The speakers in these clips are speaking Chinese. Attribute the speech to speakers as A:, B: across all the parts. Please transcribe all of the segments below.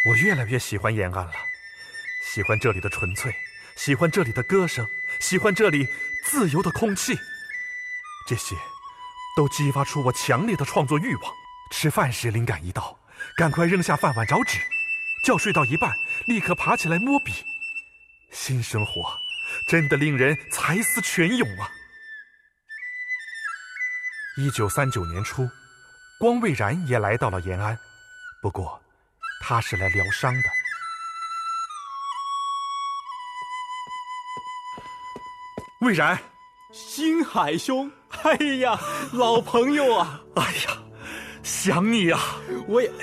A: 我越来越喜欢延安了，喜欢这里的纯粹，喜欢这里的歌声，喜欢这里自由的空气。这些都激发出我强烈的创作欲望。吃饭时灵感一到，赶快扔下饭碗找纸，觉睡到一半立刻爬起来摸笔。新生活真的令人才思泉涌啊。1939年初，光蔚然也来到了延安，不过他是来疗伤的。蔚然，
B: 星海兄，哎呀，老朋友啊！
A: 哎呀，想你啊！
B: 我也，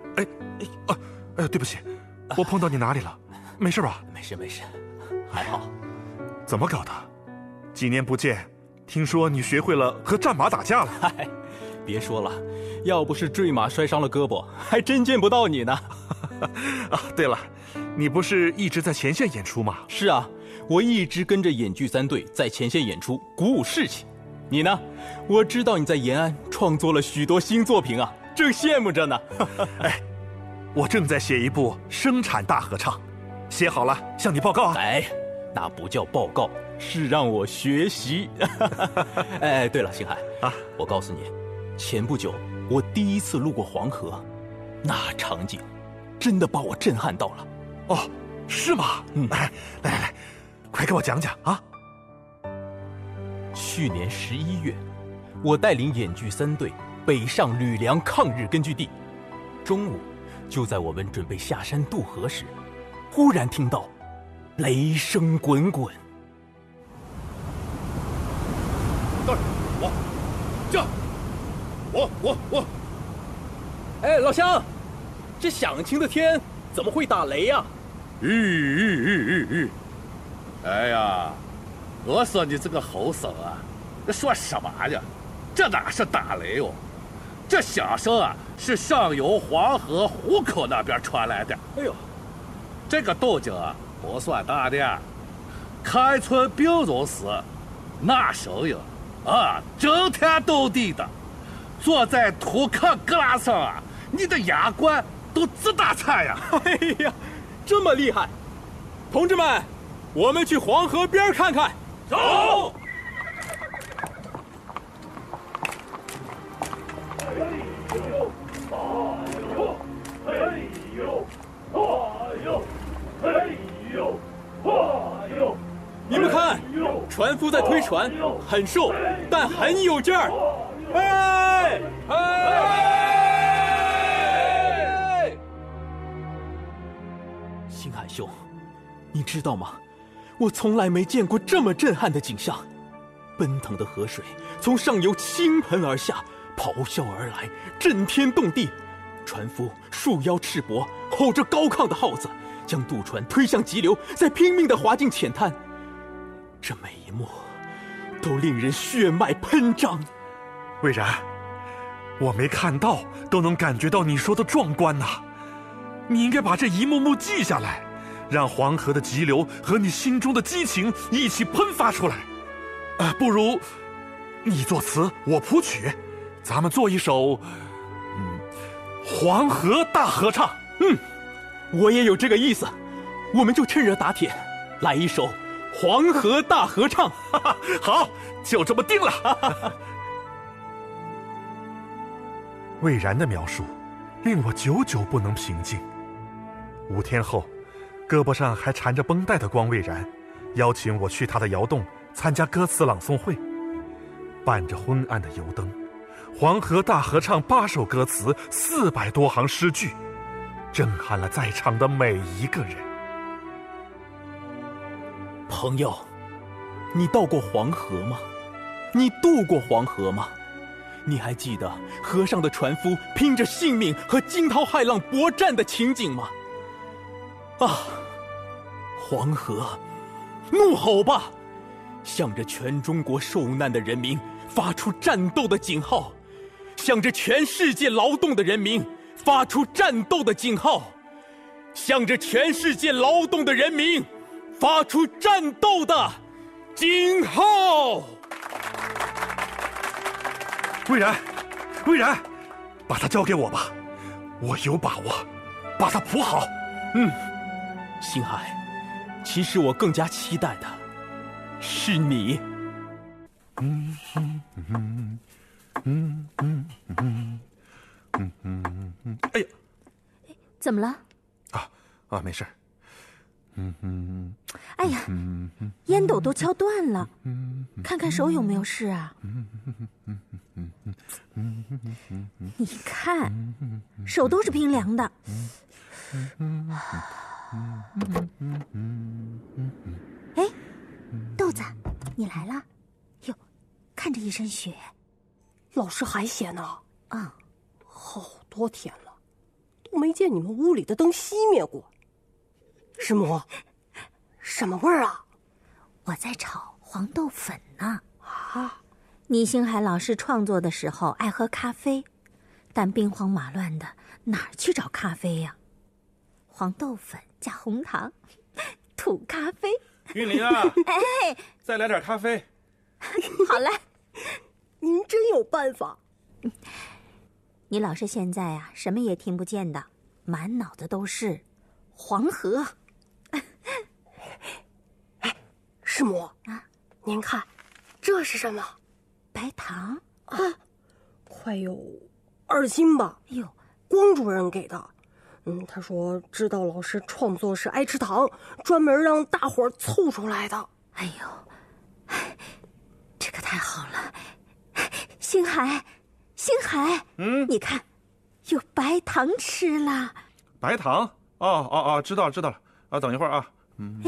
A: 对不起，我碰到你哪里了？没事吧？
B: 没事，还好。
A: 怎么搞的？几年不见，听说你学会了和战马打架了？
B: 嗨，别说了，要不是坠马摔伤了胳膊，还真见不到你呢。
A: 啊，对了，你不是一直在前线演出吗？
B: 是啊，我一直跟着演剧3队在前线演出，鼓舞士气。你呢？我知道你在延安创作了许多新作品啊，正羡慕着呢。
A: 哎，我正在写一部生产大合唱，写好了向你报告啊。
B: 哎，那不叫报告，是让我学习。哎，对了，星海啊，我告诉你，前不久我第一次路过黄河，那场景真的把我震撼到了。
A: 哦，是吗？来，快给我讲讲啊。
B: 去年11月，我带领演剧3队北上吕梁抗日根据地，中午就在我们准备下山渡河时，忽然听到雷声滚滚。
C: 我，哎，老乡，这响晴的天怎么会打雷呀？
D: 哎呀，我说你这个后生啊，这说什么呢？这哪是打雷哦，这响声啊是上游黄河壶口那边传来的。
C: 哎呦，
D: 这个动静啊不算大的，开春并入时，那声音啊震天动地的，坐在土坑疙瘩上啊，你的牙关都直打颤呀！
C: 哎呀，这么厉害！同志们，我们去黄河边看看。
D: 走！
C: 你们看，船夫在推船，很瘦，但很有劲儿。哎！
B: 星海兄，你知道吗？我从来没见过这么震撼的景象。奔腾的河水从上游倾盆而下，咆哮而来，震天动地。船夫束腰赤膊，吼着高亢的号子，将渡船推向急流，再拼命地滑进浅滩。这每一幕都令人血脉喷张。
A: 蔚然，我没看到，都能感觉到你说的壮观呐。你应该把这一幕幕记下来，让黄河的急流和你心中的激情一起喷发出来。不如你作词，我谱曲，咱们做一首黄河大合唱。
B: 我也有这个意思，我们就趁热打铁，来一首黄河大合唱。
A: 好，就这么定了。蔚然的描述令我久久不能平静。5天后，胳膊上还缠着绷带的光蔚然邀请我去他的窑洞参加歌词朗诵会。伴着昏暗的油灯，黄河大合唱8首歌词，400多行诗句，震撼了在场的每一个人。
B: 朋友，你到过黄河吗？你渡过黄河吗？你还记得河上的船夫拼着性命和惊涛骇浪搏战的情景吗？啊，黄河，怒吼吧，向着全中国受难的人民发出战斗的警号，向着全世界劳动的人民发出战斗的警号，向着全世界劳动的人民发出战斗的警号。
A: 蔚然，把它交给我吧，我有把握。 把它谱好。
B: 星海，其实我更加期待的是你。
A: 哎呀，
E: 怎么了？
A: 没事。
E: 哎呀，烟斗都敲断了，看看手有没有事啊？你看，手都是冰凉的。哎，豆子，你来了。哟，看着一身血。
F: 老师还写呢。
E: 啊，
F: 好多天了，都没见你们屋里的灯熄灭过。师母，什么味儿啊？
E: 我在炒黄豆粉呢。
F: 啊，
E: 倪星海老师创作的时候爱喝咖啡，但兵荒马乱的哪儿去找咖啡呀？黄豆粉加红糖，土咖啡。
A: 韵玲啊，
E: 哎，
A: 再来点咖啡。
E: 好嘞。
F: 您真有办法。
E: 你老师现在啊，什么也听不见的，满脑子都是黄河。
F: 师母啊，您看，这是什么？
E: 白糖
F: 啊，快有2斤吧。
E: 哎呦，
F: 光主任给的。他说知道老师创作是爱吃糖，专门让大伙儿凑出来的。
E: 哎呦，这个太好了。星海，你看，有白糖吃了。
A: 白糖？哦，知道了。啊，等一会儿啊。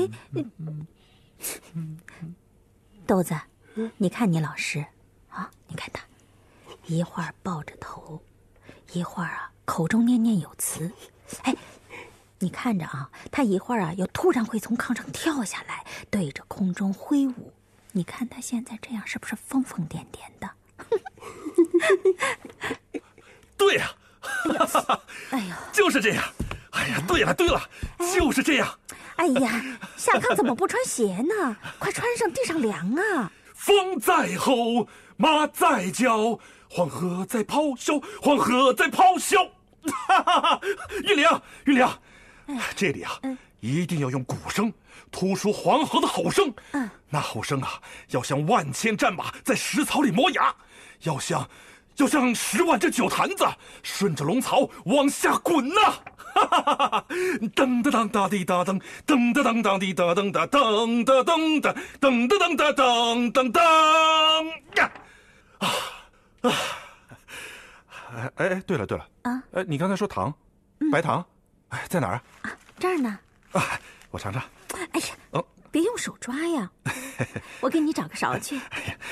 E: 豆子，你看你老师啊，你看他，一会儿抱着头，一会儿啊口中念念有词。哎，你看着啊，他一会儿啊又突然会从炕上跳下来，对着空中挥舞。你看他现在这样是不是疯疯癫癫的？
A: 对呀，
E: 哎呦，
A: 就是这样。哎呀，对了，就是这样。
E: 哎呀，下炕怎么不穿鞋呢？快穿上，地上凉啊！
A: 风在吼，马在叫，黄河在咆哮，黄河在咆哮。韵玲，这里啊，一定要用鼓声突出黄河的吼声。那吼声啊，要像万千战马在食槽里磨牙，要像10万只酒坛子顺着龙槽往下滚呐！噔哒当哒滴哒噔，噔哒当当滴哒噔哒噔哒噔哒噔哒噔哒噔噔噔呀！哎，对了
E: 啊，
A: 你刚才说糖，白糖，哎，在哪儿啊？
E: 啊，这儿呢。
A: 我尝尝。
E: 哎呀，别用手抓呀，我给你找个勺去。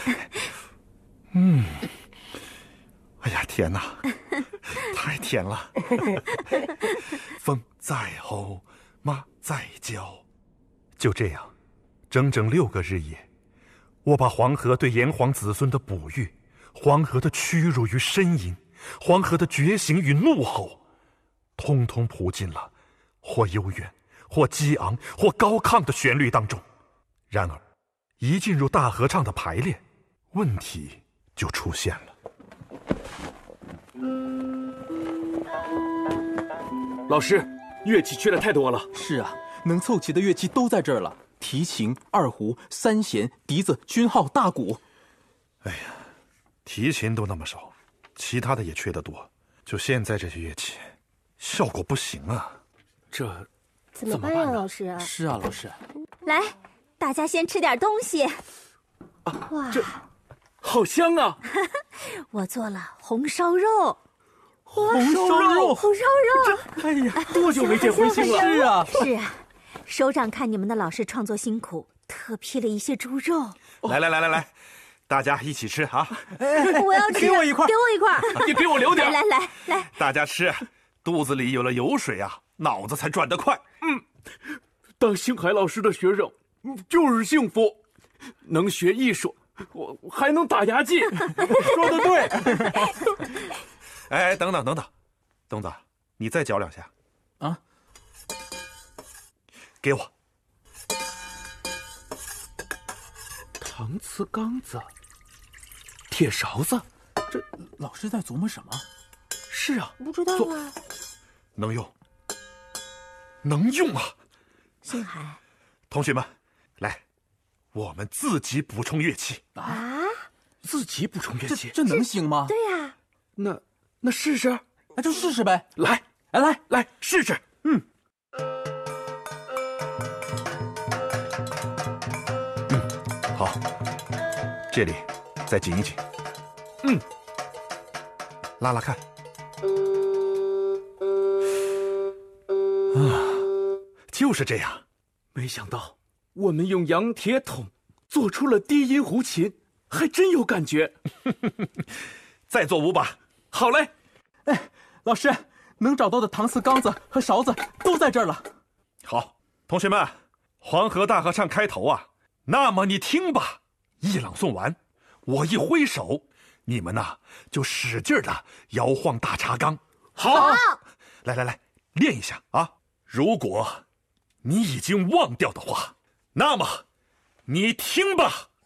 A: 哎呀，甜呐，太甜了。风在吼，马在叫。就这样，整整6个日夜，我把黄河对炎黄子孙的哺育，黄河的屈辱与呻吟，黄河的觉醒与怒吼，通通谱进了或悠远、或激昂、或高亢的旋律当中。然而，一进入大合唱的排练，问题就出现了。
C: 老师，乐器缺的太多了。
B: 是啊，能凑齐的乐器都在这儿了：提琴、二胡、三弦、笛子、军号、大鼓。
A: 哎呀，提琴都那么少，其他的也缺得多。就现在这些乐器，效果不行啊。
C: 这
F: 怎么办呀，老师？
B: 是啊，老师。
E: 来，大家先吃点东西。
F: 哇，
C: 这好香啊！
E: 我做了红烧肉。
B: 红烧肉。
C: 哎呀，多久没见荤腥了？
B: 是啊，
E: 是啊，首长看你们的老师创作辛苦，特批了一些猪肉。
A: 来，大家一起吃啊！
E: 我要吃，
B: 给我一块，
C: 你给我留点。
E: 来，
A: 大家吃，肚子里有了油水啊，脑子才转得快。
C: 当星海老师的学生就是幸福，能学艺术，我还能打牙祭。说得对。
A: 哎，等等，东子，你再嚼2下。
B: 啊！
A: 给我。
C: 搪瓷缸子，铁勺子，
B: 这老师在琢磨什么？
C: 是啊，
F: 不知道啊。
A: 能用， 能用啊！
E: 星海，
A: 同学们，来，我们自己补充乐器。
F: 啊，
C: 自己补充乐器，
B: 这能行吗？
F: 对呀，
C: 那试试，
B: 那就试试呗。
C: 来试试。
A: 好，这里再紧一紧。拉拉看。就是这样。
C: 没想到我们用羊铁桶做出了低音胡琴，还真有感觉。
A: 再做5把。
C: 好嘞，
B: 老师，能找到的搪瓷缸子和勺子都在这儿了。
A: 好，同学们，黄河大合唱开头啊，那么你听吧。一朗诵完，我一挥手，你们呐就使劲的摇晃大茶缸。
C: 好，
A: 来，练一下啊！如果你已经忘掉的话，那么你听吧。